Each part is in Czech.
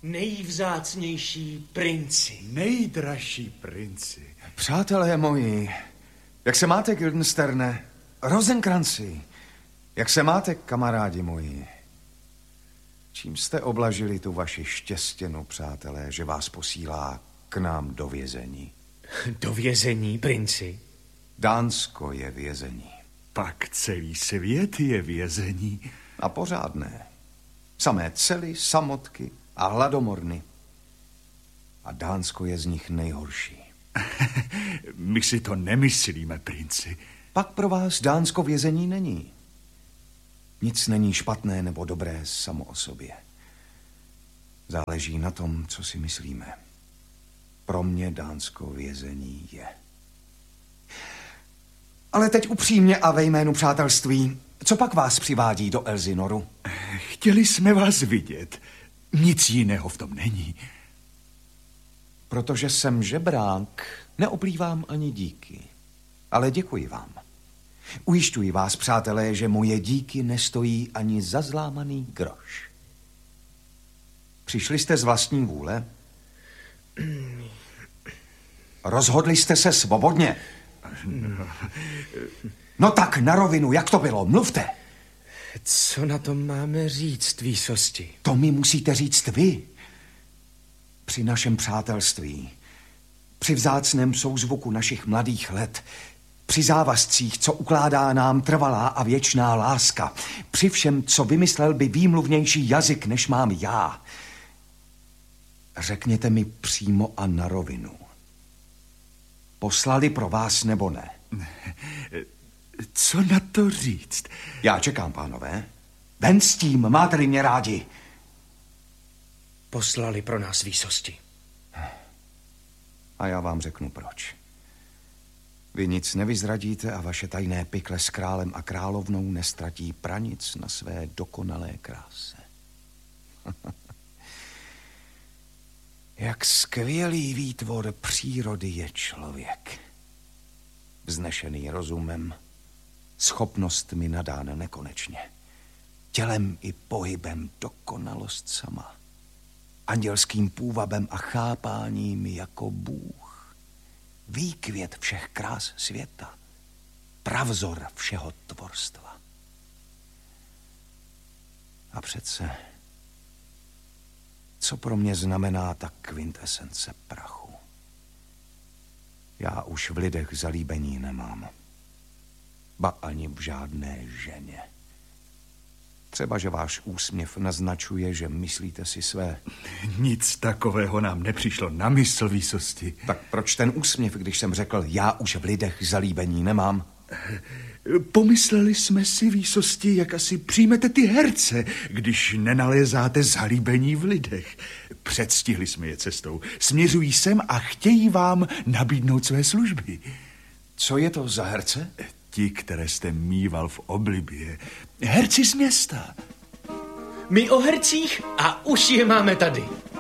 Nejvzácnější princi. Nejdražší princi. Přátelé moji, jak se máte, Guildensterne? Rozenkranci, jak se máte, kamarádi moji? Čím jste oblažili tu vaši štěstěnu, přátelé, že vás posílá k nám do vězení? Do vězení, princi? Dánsko je vězení. Pak celý svět je vězení. A pořádné. Samé cely, samotky a hladomorny. A Dánsko je z nich nejhorší. My si to nemyslíme, princi. Pak pro vás Dánsko vězení není. Nic není špatné nebo dobré samo o sobě. Záleží na tom, co si myslíme. Pro mě Dánsko vězení je. Ale teď upřímně a ve jménu přátelství, co pak vás přivádí do Elzinoru? Chtěli jsme vás vidět. Nic jiného v tom není. Protože jsem žebrák, neoplývám ani díky. Ale děkuji vám. Ujišťuji vás, přátelé, že moje díky nestojí ani za zlámaný groš. Přišli jste z vlastní vůle? Rozhodli jste se svobodně? No tak na rovinu, jak to bylo? Mluvte. Co na tom máme říct, výsosti? To mi musíte říct vy. Při našem přátelství, při vzácném souzvuku našich mladých let, při závazcích, co ukládá nám trvalá a věčná láska, při všem, co vymyslel by výmluvnější jazyk, než mám já. Řekněte mi přímo a na rovinu. Poslali pro vás nebo ne? Co na to říct? Já čekám, pánové. Ven s tím, máte-li mě rádi. Poslali pro nás výsosti. A já vám řeknu proč. Vy nic nevyzradíte a vaše tajné pikle s králem a královnou nestratí pranic na své dokonalé kráse. Jak skvělý výtvor přírody je člověk. Vznešený rozumem, schopnostmi nadán nekonečně, tělem i pohybem dokonalost sama, andělským půvabem a chápáním jako Bůh, výkvět všech krás světa, pravzor všeho tvorstva. A přece, co pro mě znamená ta kvintesence prachu? Já už v lidech zalíbení nemám. Ba ani v žádné ženě. Třeba, že váš úsměv naznačuje, že myslíte si své. Nic takového nám nepřišlo na mysl, výsosti. Tak proč ten úsměv, když jsem řekl, já už v lidech zalíbení nemám? Pomysleli jsme si, výsosti, jak asi přijmete ty herce, když nenalézáte zalíbení v lidech. Předstihli jsme je cestou. Směřují sem a chtějí vám nabídnout své služby. Co je to za herce? Ti, které jste mýval v oblibě. Herci z města. My o hercích a už je máme tady.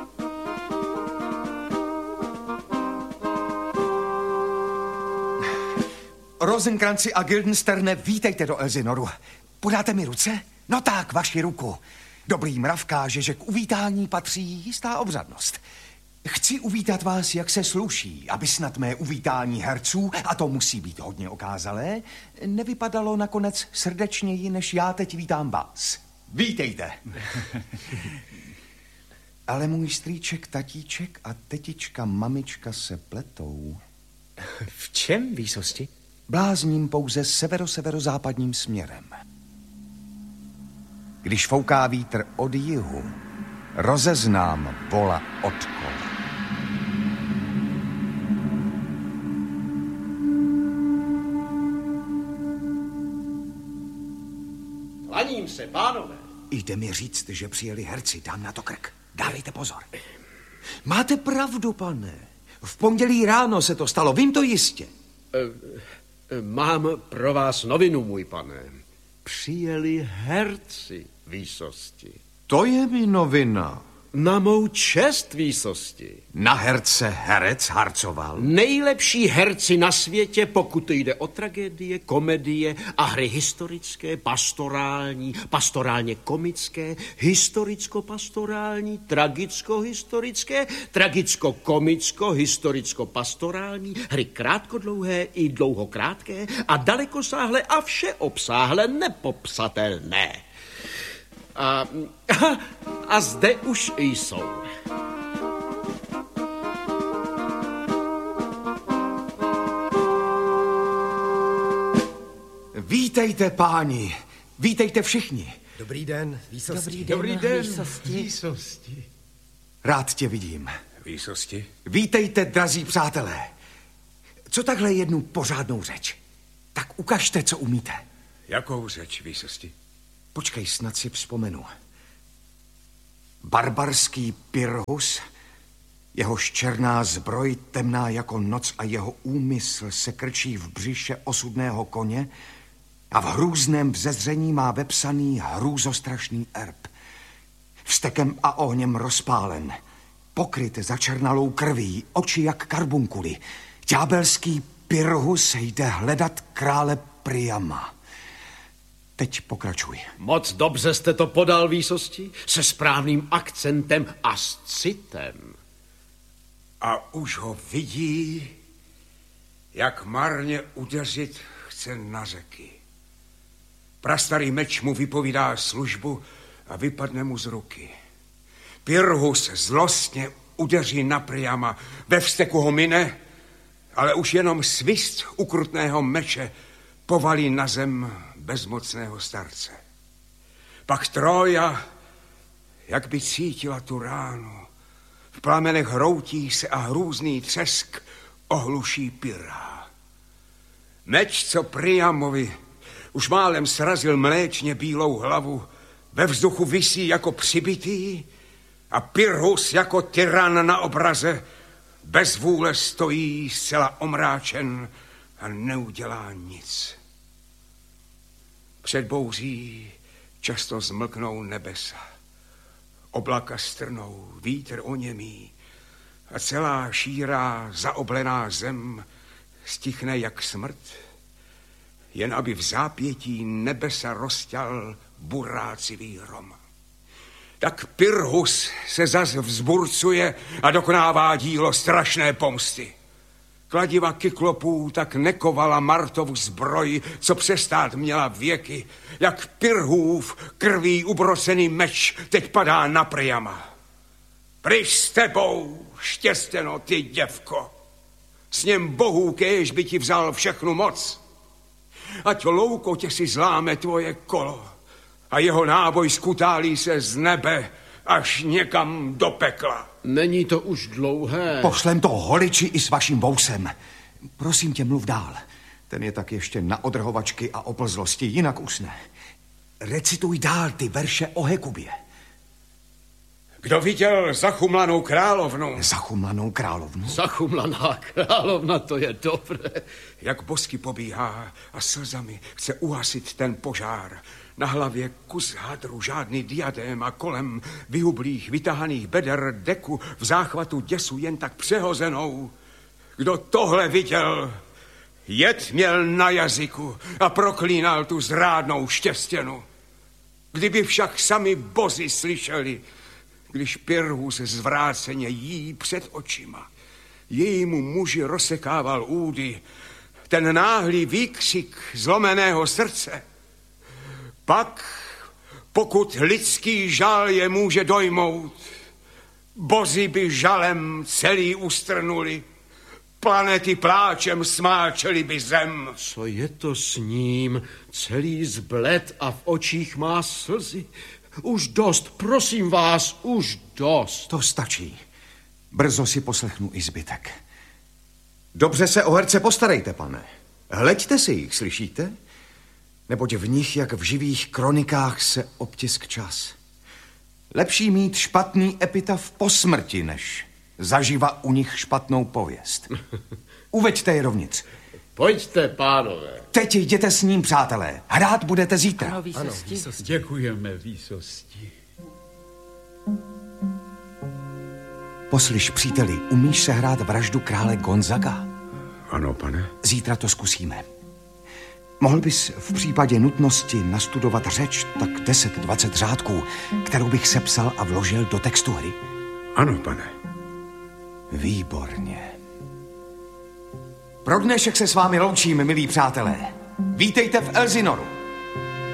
Rozenkranci a Guildensterne, vítejte do Elzinoru. Podáte mi ruce? No tak, vaši ruku. Dobrý mrav káže, že k uvítání patří jistá obřadnost. Chci uvítat vás, jak se sluší, aby snad mé uvítání herců, a to musí být hodně okázalé, nevypadalo nakonec srdečněji, než já teď vítám vás. Vítejte. Ale můj strýček, tatíček a tetička, mamička se pletou. V čem, výsosti? Blázním pouze severo-severozápadním směrem. Když fouká vítr od jihu, rozeznám vola od kola. Klaním se, pánové. Jde mi říct, že přijeli herci, dám na to krk. Dávejte pozor. Máte pravdu, pane. V pondělí ráno se to stalo, vím to jistě. Mám pro vás novinu, můj pane. Přijeli herci, výsosti. To je mi novina. Na mou čest, výsosti. Na herce herec harcoval. Nejlepší herci na světě, pokud jde o tragédie, komedie a hry historické, pastorální, pastorálně komické, historicko-pastorální, tragicko-historické, tragicko-komicko-historicko-pastorální, hry krátkodlouhé i dlouhokrátké a dalekosáhlé a všeobsáhle nepopsatelné. A zde už jsou. Vítejte, páni. Vítejte všichni. Dobrý den, výsosti. Dobrý den, Výsosti. Rád tě vidím. Výsosti. Vítejte, drazí přátelé. Co takhle jednu pořádnou řeč? Tak ukažte, co umíte. Jakou řeč, výsosti? Počkej, snad si vzpomenu. Barbarský Pyrrhus, jehož černá zbroj temná jako noc a jeho úmysl se krčí v břiše osudného koně a v hrůzném vzezření má vepsaný hrůzostrašný erb. Vztekem a ohněm rozpálen, pokryt začernalou krví, oči jak karbunkuly. Ďábelský Pyrrhus jde hledat krále Priama. Teď pokračuj. Moc dobře jste to podal, výsosti, se správným akcentem a s citem. A už ho vidí, jak marně udeřit chce na řeky. Prastarý meč mu vypovídá službu a vypadne mu z ruky. Pyrrhus zlostně udeří na Priama, ve vzteku ho mine, ale už jenom svist ukrutného meče povalí na zem bezmocného starce. Pak Trója, jak by cítila tu ránu, v plamenech hroutí se a hrůzný třesk ohluší Pyrrha. Meč, co Priamovi už málem srazil mléčně bílou hlavu, ve vzduchu visí jako přibitý a Pyrrhus jako tyran na obraze bez vůle stojí zcela omráčen a neudělá nic. Před bouří často zmlknou nebesa, oblaka strnou, vítr oněmí a celá šírá zaoblená zem stichne jak smrt, jen aby v zápětí nebesa rozťal burácivý hrom. Tak Pyrrhus se zas vzburcuje a dokonává dílo strašné pomsty. Kladiva Kyklopů tak nekovala Martovu zbroj, co přestát měla věky, jak Pyrrhův krví ubrocený meč teď padá na Priama. Pryč s tebou, štěstěno, ty děvko, s něm bohů kéž by ti vzal všechnu moc. Ať loukotě si zláme tvoje kolo a jeho náboj skutálí se z nebe až někam do pekla. Není to už dlouhé. Pošlem to holiči i s vaším vousem. Prosím tě, mluv dál. Ten je tak ještě na odrhovačky a oplzlosti, jinak usne. Recituj dál ty verše o Hekubě. Kdo viděl zachumlanou královnu? Zachumlanou královnu? Zachumlaná královna, to je dobré. Jak bosky pobíhá a slzami chce uhasit ten požár. Na hlavě kus hadru, žádný diadém a kolem vyhublých, vytahaných beder deku v záchvatu děsu jen tak přehozenou. Kdo tohle viděl, jed měl na jazyku a proklínal tu zrádnou štěstěnu. Kdyby však sami bozi slyšeli, když Pyrrhus zvráceně jí před očima, jejímu muži rozsekával údy, ten náhlý výkřik zlomeného srdce, pak, pokud lidský žal je může dojmout, bozi by žalem celý ustrnuli, planety pláčem smáčeli by zem. Co je to s ním? Celý zbled a v očích má slzy. Už dost, prosím vás, už dost. To stačí. Brzo si poslechnu i zbytek. Dobře se o herce postarejte, pane. Hleďte si jich, slyšíte? Neboť v nich, jak v živých kronikách, se obtisk čas. Lepší mít špatný epitaf po smrti, než zaživa u nich špatnou pověst. Uveďte je dovnitř. Pojďte, pánové. Teď jděte s ním, přátelé. Hrát budete zítra. Ano, výsosti. Děkujeme, výsosti. Poslyš, příteli, umíš se hrát vraždu krále Gonzaga? Ano, pane. Zítra to zkusíme. Mohl bys v případě nutnosti nastudovat řeč tak 10-20 řádků, kterou bych sepsal a vložil do textu hry? Ano, pane. Výborně. Pro dnešek se s vámi loučím, milí přátelé. Vítejte v Elzinoru.